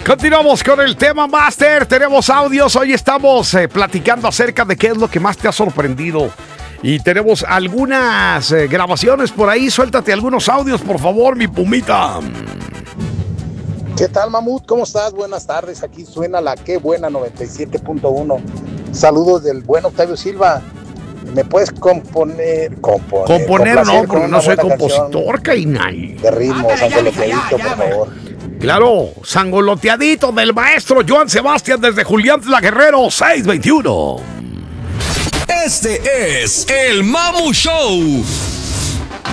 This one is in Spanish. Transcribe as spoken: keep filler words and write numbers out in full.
Continuamos con el tema Master. Tenemos audios. Hoy estamos eh, platicando acerca de qué es lo que más te ha sorprendido. Y tenemos algunas eh, grabaciones por ahí. Suéltate algunos audios, por favor, mi pumita. ¿Qué tal, Mamut? ¿Cómo estás? Buenas tardes. Aquí suena la Qué Buena noventa y siete punto uno. Saludos del buen Octavio Silva. ¿Me puedes componer? Componer, componer no, porque no soy compositor, Cainal. De ritmo, sangoloteadito, por favor. Claro, sangoloteadito del maestro Joan Sebastián desde Julián La Guerrero, seiscientos veintiuno. Este es el Mamu Show.